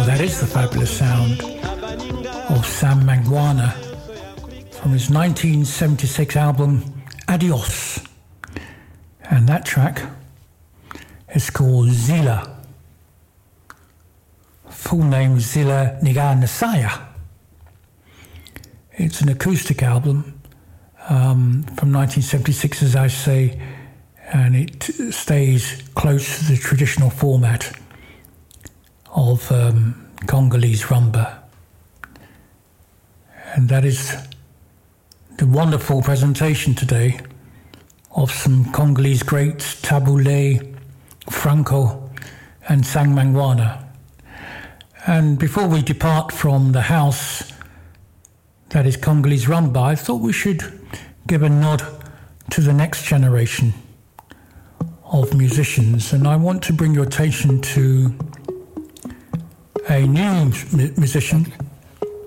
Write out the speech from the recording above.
That is the fabulous sound of Sam Mangwana from his 1976 album Adios. And that track is called Zila. Full name Zila Nigar Nasaya. It's an acoustic album from 1976, as I say, and it stays close to the traditional format of Congolese rumba. And that is the wonderful presentation today of some Congolese greats, Taboulé, Franco and Sam Mangwana. And before we depart from the house that is Congolese rumba, I thought we should give a nod to the next generation of musicians, and I want to bring your attention to a new musician